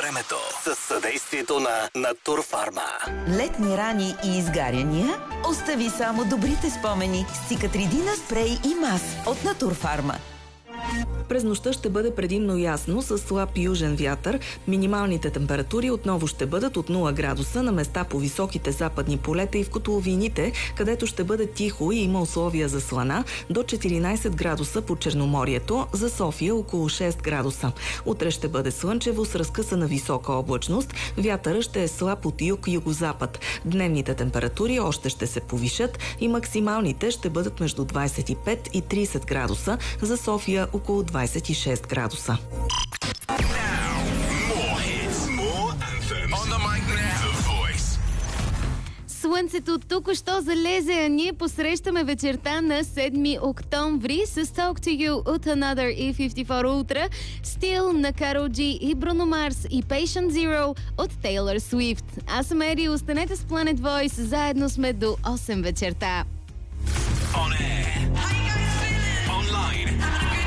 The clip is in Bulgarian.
времето с съдействието на Натурфарма. Летни рани и изгаряния? Остави само добрите спомени с Цикатридина спрей и мас от Натурфарма. През нощта ще бъде предимно ясно с слаб южен вятър. Минималните температури отново ще бъдат от 0 градуса на места по високите западни полета и в котловините, където ще бъде тихо и има условия за слана, до 14 градуса по Черноморието, за София около 6 градуса. Утре ще бъде слънчево с разкъсана висока облачност. Вятъра ще е слаб от юг-югозапад. Дневните температури още ще се повишат и максималните ще бъдат между 25 и 30 градуса, за София около 26 градуса. Слънцето току-що залезе, а ние посрещаме вечерта на 7 октомври с Talk to You от Another E54 Ultra, Still на Karol G и Bruno Mars и Patient Zero от Taylor Swift. Аз съм Ери, останете с Planet Voice, заедно сме до 8 вечерта. On air. How you guys feeling? Online.